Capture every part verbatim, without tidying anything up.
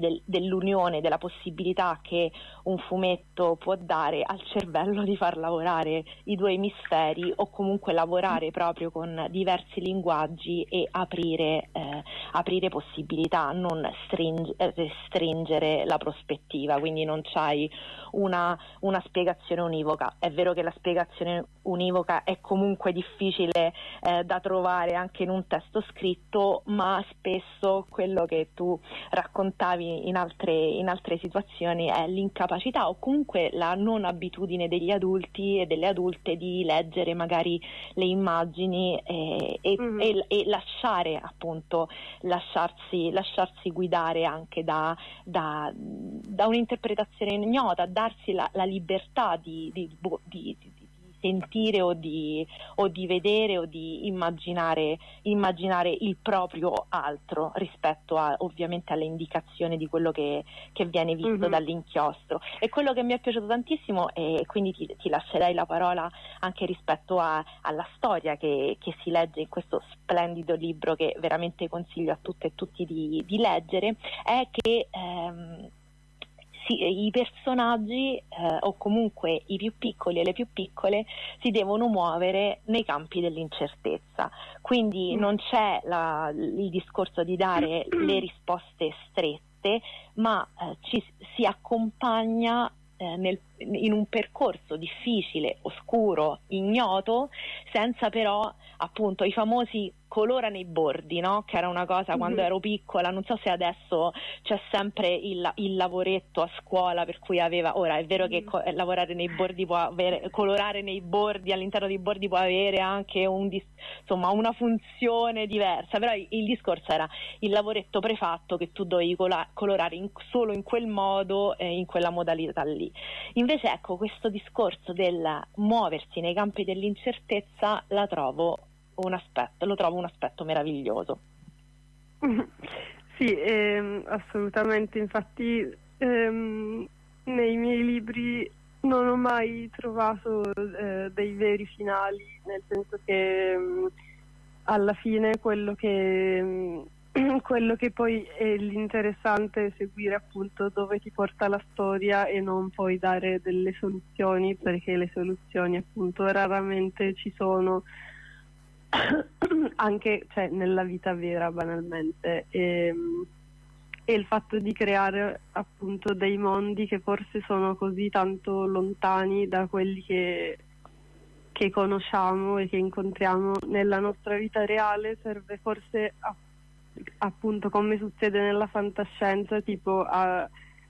del, dell'unione, della possibilità che un fumetto può dare al cervello di far lavorare i due emisferi, o comunque lavorare proprio con diversi linguaggi e aprire, eh, aprire possibilità, non string- restringere la prospettiva, quindi non c'hai una, una spiegazione univoca. È vero che la spiegazione univoca è comunque difficile eh, da trovare anche in un testo scritto, ma spesso quello che tu raccontavi in altre, in altre situazioni è l'incapacità o comunque la non abitudine degli adulti e delle adulte di leggere magari le immagini e, e, mm-hmm. e, e lasciare appunto lasciarsi, lasciarsi guidare anche da, da, da un'interpretazione ignota, darsi la, la libertà di, di, di, di sentire o di, o di vedere o di immaginare, immaginare il proprio altro rispetto a, ovviamente alle indicazioni di quello che, che viene visto mm-hmm. dall'inchiostro. E quello che mi è piaciuto tantissimo, e quindi ti, ti lascerei la parola anche rispetto a, alla storia che, che si legge in questo splendido libro, che veramente consiglio a tutte e tutti di, di leggere, è che ehm, Sì, i personaggi eh, o comunque i più piccoli e le più piccole si devono muovere nei campi dell'incertezza, quindi mm. non c'è la, il discorso di dare le risposte strette, ma eh, ci si accompagna eh, nel, in un percorso difficile, oscuro, ignoto, senza però appunto i famosi colora nei bordi, no? Che era una cosa quando mm-hmm. ero piccola, non so se adesso c'è sempre il, il lavoretto a scuola per cui aveva, ora è vero mm-hmm. che co- lavorare nei bordi può avere, colorare nei bordi, all'interno dei bordi può avere anche un dis- insomma una funzione diversa, però il, il discorso era il lavoretto prefatto che tu dovevi cola- colorare in, solo in quel modo e in quella modalità lì. Invece ecco, questo discorso del muoversi nei campi dell'incertezza la trovo un aspetto, lo trovo un aspetto meraviglioso. Sì, ehm, assolutamente, infatti ehm, nei miei libri non ho mai trovato eh, dei veri finali, nel senso che ehm, alla fine quello che ehm, quello che poi è l'interessante è seguire appunto dove ti porta la storia e non poi dare delle soluzioni, perché le soluzioni appunto raramente ci sono anche cioè, nella vita vera, banalmente, e, e il fatto di creare appunto dei mondi che forse sono così tanto lontani da quelli che, che conosciamo e che incontriamo nella nostra vita reale serve forse a, appunto, come succede nella fantascienza, tipo a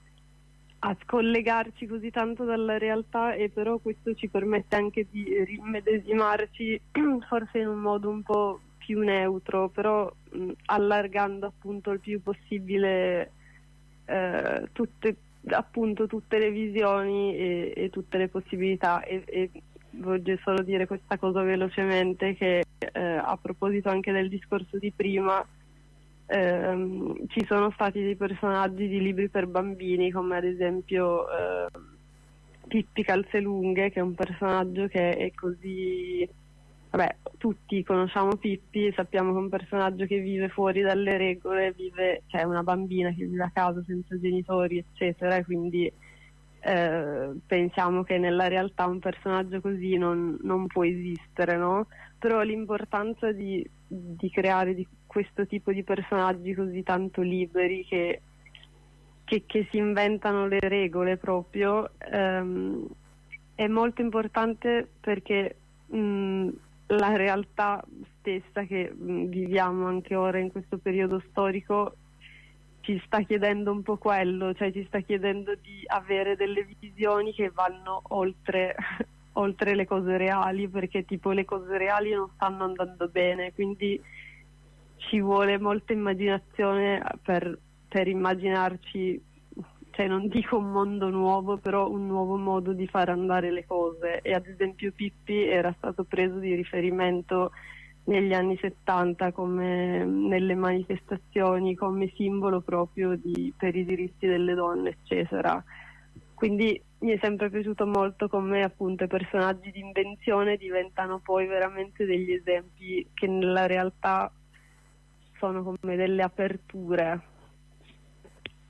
a scollegarci così tanto dalla realtà, e però questo ci permette anche di rimedesimarci forse in un modo un po' più neutro, però mh, allargando appunto il più possibile eh, tutte, appunto tutte le visioni e, e tutte le possibilità. E, e voglio solo dire questa cosa velocemente, che eh, a proposito anche del discorso di prima, Ehm, ci sono stati dei personaggi di libri per bambini, come ad esempio eh, Pippi Calzelunghe, che è un personaggio che è così, vabbè, tutti conosciamo Pippi, sappiamo che è un personaggio che vive fuori dalle regole, vive, cioè è una bambina che vive a casa senza genitori eccetera, e quindi eh, pensiamo che nella realtà un personaggio così non, non può esistere, no? Però l'importanza di, di creare di questo tipo di personaggi così tanto liberi che, che, che si inventano le regole proprio ehm, è molto importante, perché mh, la realtà stessa che mh, viviamo anche ora in questo periodo storico ci sta chiedendo un po' quello, cioè ci sta chiedendo di avere delle visioni che vanno oltre oltre le cose reali, perché tipo le cose reali non stanno andando bene, quindi ci vuole molta immaginazione per, per immaginarci, cioè non dico un mondo nuovo, però un nuovo modo di far andare le cose. E ad esempio Pippi era stato preso di riferimento negli anni settanta come nelle manifestazioni, come simbolo proprio di, per i diritti delle donne eccetera. Quindi mi è sempre piaciuto molto come appunto i personaggi di invenzione diventano poi veramente degli esempi che nella realtà sono come delle aperture.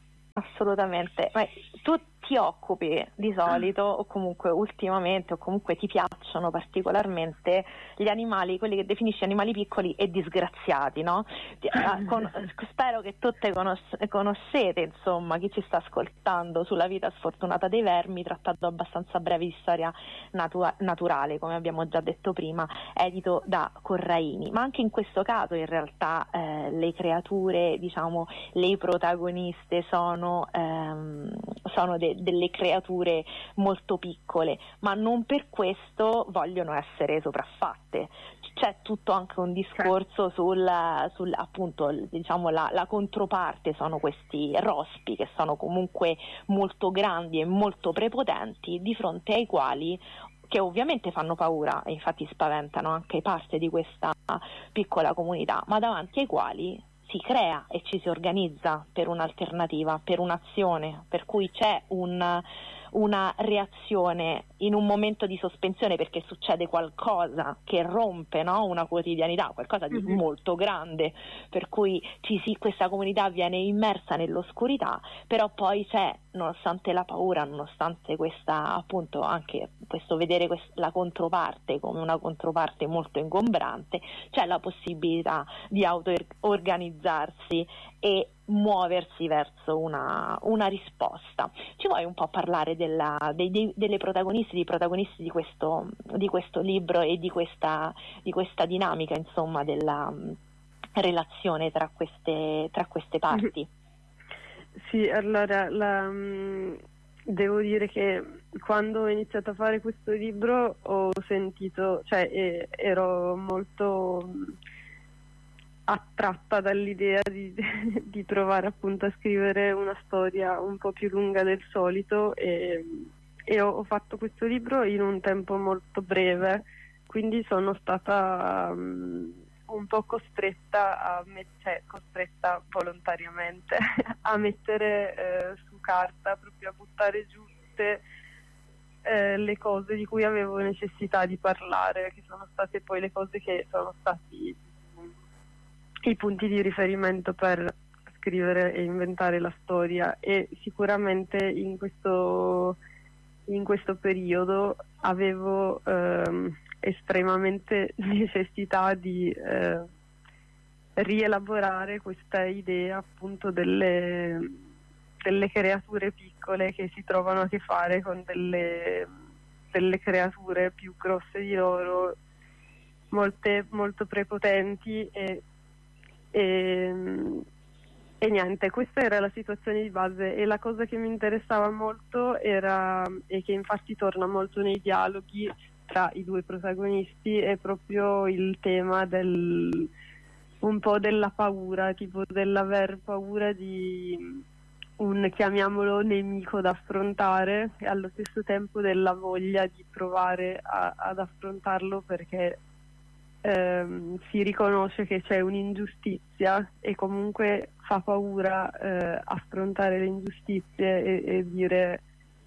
assolutamente. Ma tu ti occupi di solito, o comunque ultimamente, o comunque ti piacciono particolarmente gli animali, quelli che definisci animali piccoli e disgraziati, no? Con, spero che tutte conos- conoscete, insomma, chi ci sta ascoltando, Sulla vita sfortunata dei vermi, trattato abbastanza breve di storia natua- naturale, come abbiamo già detto prima, edito da Corraini. Ma anche in questo caso, in realtà, eh, le creature, diciamo, le protagoniste sono, ehm, sono de- delle creature molto piccole, ma non per questo vogliono essere sopraffatte. C'è tutto anche un discorso sul, sul appunto, diciamo, la, la controparte sono questi rospi che sono comunque molto grandi e molto prepotenti, di fronte ai quali, che ovviamente fanno paura e infatti spaventano anche parte di questa piccola comunità, ma davanti ai quali si crea e ci si organizza per un'alternativa, per un'azione, per cui c'è un, una reazione in un momento di sospensione perché succede qualcosa che rompe, no? Una quotidianità, qualcosa di Mhm. molto grande, per cui ci si, questa comunità viene immersa nell'oscurità, però poi c'è, nonostante la paura, nonostante questa, appunto, anche questo vedere quest- la controparte come una controparte molto ingombrante, c'è la possibilità di auto-organizzarsi e muoversi verso una, una risposta. Ci vuoi un po' parlare della, dei, dei, delle protagoniste, dei protagonisti di questo, di questo libro e di questa, di questa dinamica, insomma, della um, relazione tra queste, tra queste parti? Sì, allora la, mh, devo dire che quando ho iniziato a fare questo libro ho sentito, cioè eh, ero molto mh, attratta dall'idea di, di provare appunto a scrivere una storia un po' più lunga del solito e, e ho, ho fatto questo libro in un tempo molto breve, quindi sono stata mh, un po' costretta a met- cioè costretta volontariamente a mettere eh, su carta, proprio a buttare giù tutte eh, le cose di cui avevo necessità di parlare, che sono state poi le cose che sono stati i punti di riferimento per scrivere e inventare la storia. E sicuramente in questo, in questo periodo avevo ehm, estremamente necessità di eh, rielaborare questa idea appunto delle, delle creature piccole che si trovano a che fare con delle, delle creature più grosse di loro, molte molto prepotenti e E, e niente, questa era la situazione di base e la cosa che mi interessava molto era, e che infatti torna molto nei dialoghi tra i due protagonisti, è proprio il tema del un po' della paura, tipo dell'aver paura di un, chiamiamolo, nemico da affrontare e allo stesso tempo della voglia di provare a, ad affrontarlo perché Ehm, si riconosce che c'è un'ingiustizia e comunque fa paura eh, affrontare le ingiustizie e, e dire,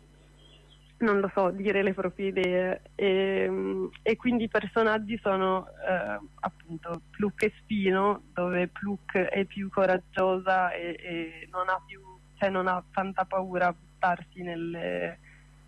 non lo so, dire le proprie idee e, e quindi i personaggi sono eh, appunto Pluk e Spino, dove Pluk è più coraggiosa e, e non ha più, cioè non ha tanta paura a buttarsi nelle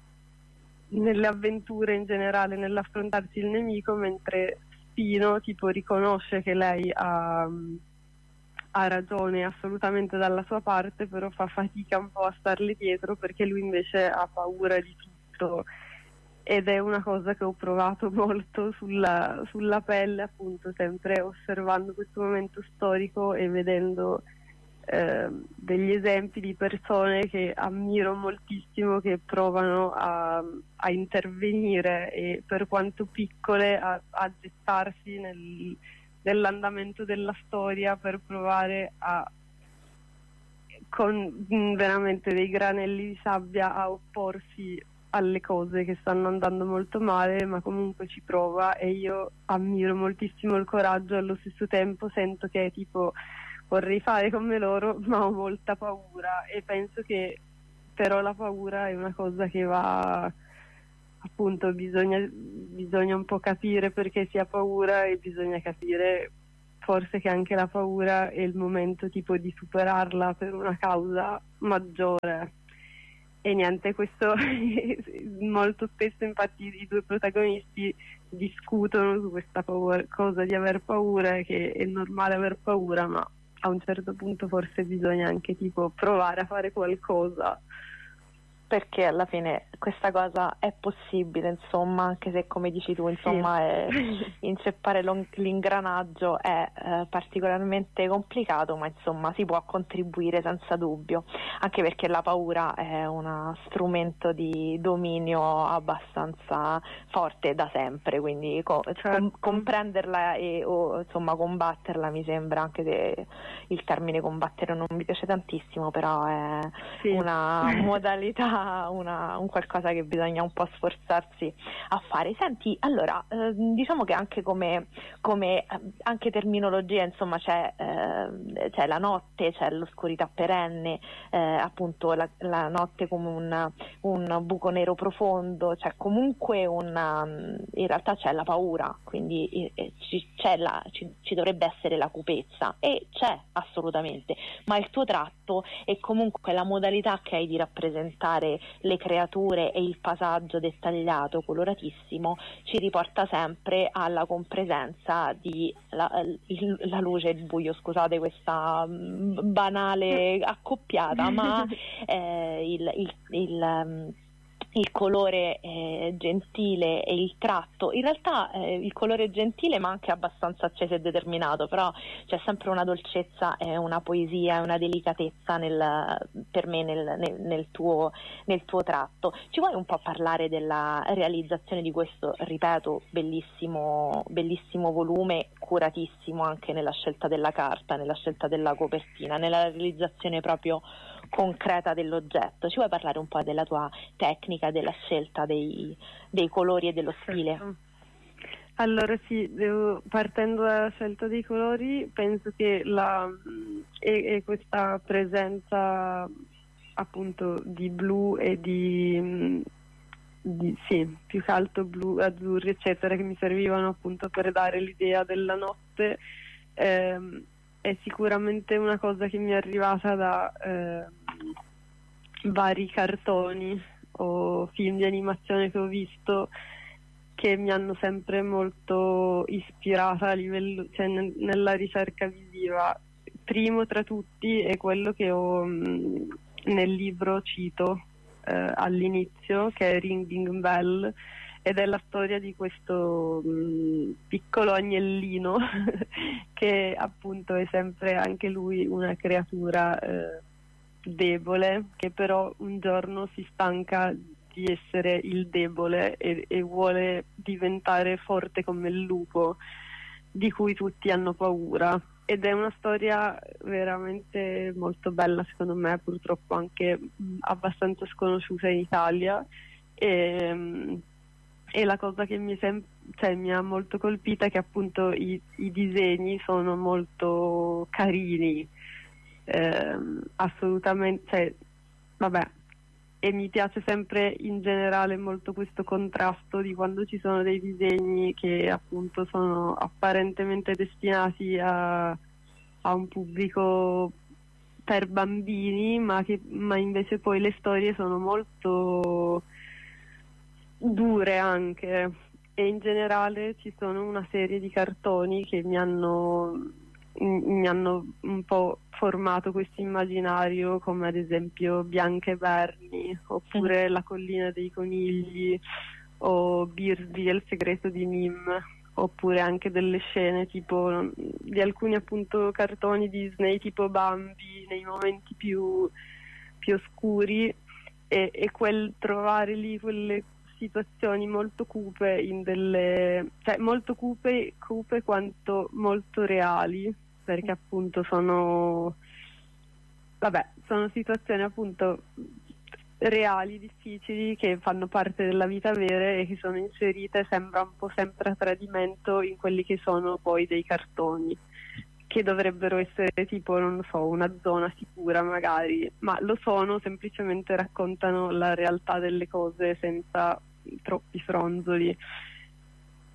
nelle avventure in generale, nell'affrontarsi il nemico, mentre Spino tipo riconosce che lei ha, ha ragione assolutamente dalla sua parte, però fa fatica un po' a starle dietro perché lui invece ha paura di tutto ed è una cosa che ho provato molto sulla, sulla pelle, appunto, sempre osservando questo momento storico e vedendo eh, degli esempi di persone che ammiro moltissimo, che provano a, a intervenire e per quanto piccole a, a gettarsi nel, nell'andamento della storia per provare a, con veramente dei granelli di sabbia, a opporsi alle cose che stanno andando molto male, ma comunque ci prova e io ammiro moltissimo il coraggio. Allo stesso tempo sento che tipo vorrei fare come loro, ma ho molta paura e penso che però la paura è una cosa che va, appunto, bisogna, bisogna un po' capire perché si ha paura e bisogna capire forse che anche la paura è il momento tipo di superarla per una causa maggiore. E niente, questo molto spesso infatti i due protagonisti discutono su questa paura, cosa di aver paura, che è normale aver paura, ma a un certo punto forse bisogna anche tipo provare a fare qualcosa. Perché alla fine questa cosa è possibile, insomma, anche se come dici tu, insomma, Sì. è, inceppare l'ingranaggio è eh, particolarmente complicato, ma insomma si può contribuire senza dubbio, anche perché la paura è uno strumento di dominio abbastanza forte da sempre, quindi co- certo. com- comprenderla e o insomma combatterla mi sembra, anche se il termine combattere non mi piace tantissimo, però è sì. una modalità, Una, un qualcosa che bisogna un po' sforzarsi a fare. Senti, allora, eh, diciamo che anche come, come anche terminologia, insomma, c'è, eh, c'è la notte, c'è l'oscurità perenne, eh, appunto la, la notte come un, un buco nero profondo, c'è comunque una, in realtà c'è la paura, quindi eh, ci, c'è la, ci, ci dovrebbe essere la cupezza, e c'è assolutamente, ma il tuo tratto e comunque la modalità che hai di rappresentare le creature e il paesaggio dettagliato, coloratissimo, ci riporta sempre alla compresenza di la, il, la luce e il buio, scusate questa banale accoppiata, ma eh, il, il, il il colore eh, gentile e il tratto, in realtà eh, il colore gentile ma anche abbastanza acceso e determinato, però c'è sempre una dolcezza e una poesia e una delicatezza nel, per me nel, nel, nel, tuo, nel tuo tratto. Ci vuoi un po' parlare della realizzazione di questo, ripeto, bellissimo, bellissimo volume, curatissimo anche nella scelta della carta, nella scelta della copertina, nella realizzazione proprio concreta dell'oggetto? Ci vuoi parlare un po' della tua tecnica, della scelta dei, dei colori e dello stile? Certo. Allora sì, devo, partendo dalla scelta dei colori, penso che la, e, e questa presenza appunto di blu e di, di sì, più che altro blu, azzurri eccetera, che mi servivano appunto per dare l'idea della notte, ehm, è sicuramente una cosa che mi è arrivata da eh, vari cartoni o film di animazione che ho visto, che mi hanno sempre molto ispirata a livello, cioè nel, nella ricerca visiva. Primo tra tutti è quello che ho mh, nel libro cito eh, all'inizio, che è Ringing Bell, ed è la storia di questo mh, piccolo agnellino che appunto è sempre anche lui una creatura eh, debole, che però un giorno si stanca di essere il debole e, e vuole diventare forte come il lupo, di cui tutti hanno paura. Ed è una storia veramente molto bella, secondo me, purtroppo anche mh, abbastanza sconosciuta in Italia. E, mh, E la cosa che mi, sem- cioè, mi ha molto colpita è che appunto i, i disegni sono molto carini, ehm, assolutamente, cioè, vabbè, e mi piace sempre in generale molto questo contrasto di quando ci sono dei disegni che appunto sono apparentemente destinati a, a un pubblico per bambini, ma, che, ma invece poi le storie sono molto dure anche, e in generale ci sono una serie di cartoni che mi hanno mi hanno un po' formato questo immaginario, come ad esempio Bianca e Bernie, oppure sì. La collina dei conigli, o Birdie e il segreto di Nim, oppure anche delle scene tipo di alcuni appunto cartoni Disney tipo Bambi nei momenti più, più oscuri, e, e quel trovare lì quelle situazioni molto cupe in delle, cioè molto cupe, cupe quanto molto reali, perché appunto sono vabbè, sono situazioni appunto reali, difficili, che fanno parte della vita vera e che sono inserite, sembra un po' sempre a tradimento, in quelli che sono poi dei cartoni, che dovrebbero essere tipo, non so, una zona sicura magari, ma lo sono, semplicemente raccontano la realtà delle cose senza troppi fronzoli.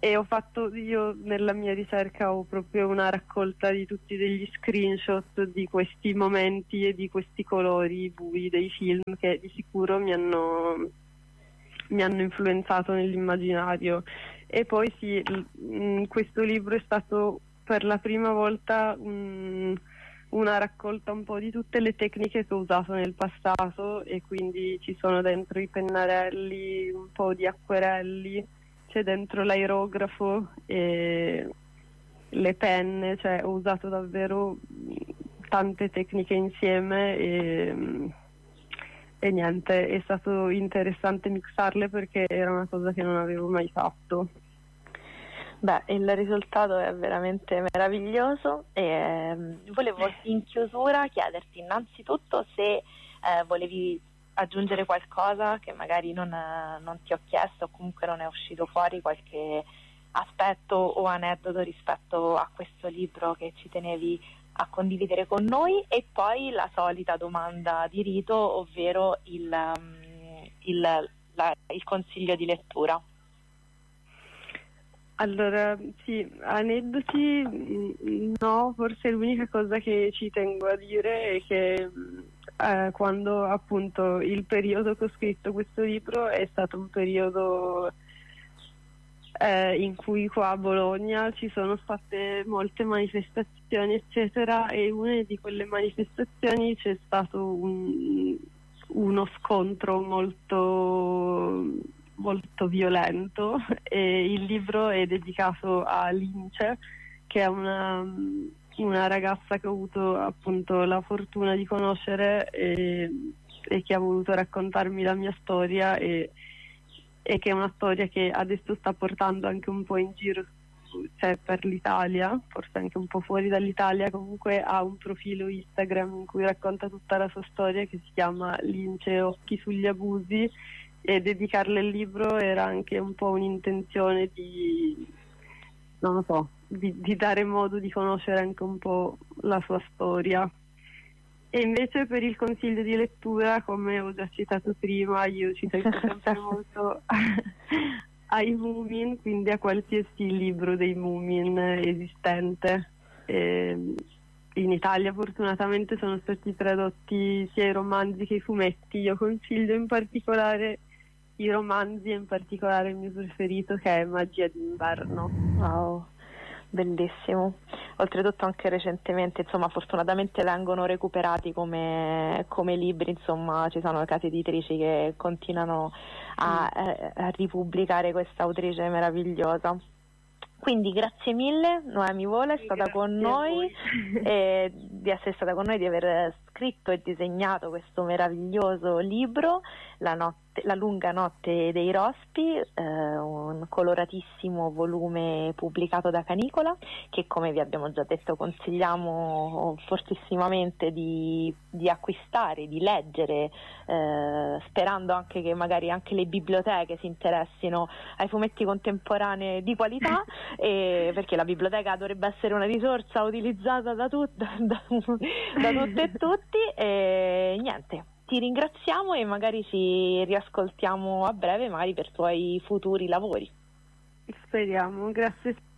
e ho fatto, io nella mia ricerca ho proprio una raccolta di tutti degli screenshot di questi momenti e di questi colori bui dei film che di sicuro mi hanno, mi hanno influenzato nell'immaginario. E poi sì, l- questo libro è stato per la prima volta un, una raccolta un po' di tutte le tecniche che ho usato nel passato, e quindi ci sono dentro i pennarelli, un po' di acquerelli, c'è dentro l'aerografo e le penne, cioè ho usato davvero tante tecniche insieme e, e niente, è stato interessante mixarle perché era una cosa che non avevo mai fatto. Beh, il risultato è veramente meraviglioso e ehm, volevo in chiusura chiederti innanzitutto se eh, volevi aggiungere qualcosa che magari non, eh, non ti ho chiesto o comunque non è uscito fuori, qualche aspetto o aneddoto rispetto a questo libro che ci tenevi a condividere con noi, e poi la solita domanda di rito, ovvero il, um, il, la, il consiglio di lettura. Allora, sì, aneddoti mm, no, forse l'unica cosa che ci tengo a dire è che eh, quando appunto il periodo che ho scritto questo libro è stato un periodo eh, in cui qua a Bologna ci sono state molte manifestazioni eccetera, e una di quelle manifestazioni c'è stato un, uno scontro molto molto violento, e il libro è dedicato a Lince, che è una, una ragazza che ho avuto appunto la fortuna di conoscere e, e che ha voluto raccontarmi la mia storia, e, e che è una storia che adesso sta portando anche un po' in giro, cioè per l'Italia, forse anche un po' fuori dall'Italia. Comunque ha un profilo Instagram in cui racconta tutta la sua storia, che si chiama Lince Occhi sugli abusi, e dedicarle il libro era anche un po' un'intenzione di, non lo so, di, di dare modo di conoscere anche un po' la sua storia. E invece per il consiglio di lettura, come ho già citato prima, io ci tengo sempre molto ai Moomin, quindi a qualsiasi libro dei Moomin esistente. E in Italia fortunatamente sono stati tradotti sia i romanzi che i fumetti. Io consiglio in particolare i romanzi, e in particolare il mio preferito, che è Magia d'inverno. Wow, bellissimo. Oltretutto anche recentemente, insomma, fortunatamente vengono recuperati come, come libri, insomma, ci sono case editrici che continuano a, mm. a ripubblicare questa autrice meravigliosa. Quindi grazie mille Noemi Vola, è stata Grazie con noi e di essere stata con noi, di aver scritto e disegnato questo meraviglioso libro, La, notte, la lunga notte dei rospi, eh, un coloratissimo volume pubblicato da Canicola, che come vi abbiamo già detto consigliamo fortissimamente di, di acquistare, di leggere, eh, sperando anche che magari anche le biblioteche si interessino ai fumetti contemporanei di qualità. E perché la biblioteca dovrebbe essere una risorsa utilizzata da, tut- da, da, da tutte e tutti. E niente, ti ringraziamo e magari ci riascoltiamo a breve, magari per tuoi futuri lavori. Speriamo, grazie.